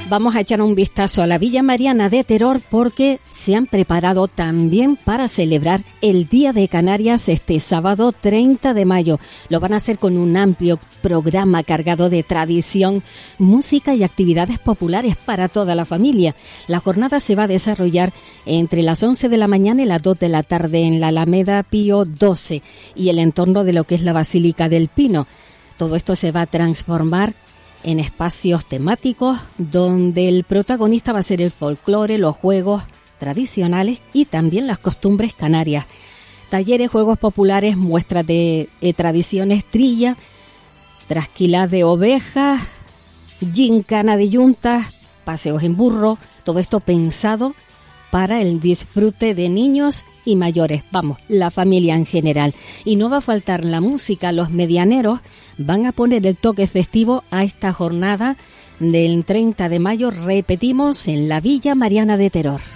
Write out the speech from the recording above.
Vamos a echar un vistazo a la Villa Mariana de Teror porque se han preparado también para celebrar el Día de Canarias este sábado 30 de mayo. Lo van a hacer con un amplio programa cargado de tradición, música y actividades populares para toda la familia. La jornada se va a desarrollar entre las 11 de la mañana y las 2 de la tarde en la Alameda Pío XII y el entorno de lo que es la Basílica del Pino. Todo esto se va a transformar en espacios temáticos donde el protagonista va a ser el folclore, los juegos tradicionales y también las costumbres canarias. Talleres, juegos populares, muestras de tradiciones, trilla, trasquilada de ovejas, gincana de yuntas, paseos en burro, todo esto pensado para el disfrute de niños y mayores, vamos, la familia en general. Y no va a faltar la música, los medianeros van a poner el toque festivo a esta jornada del 30 de mayo, repetimos, en la Villa Mariana de Teror.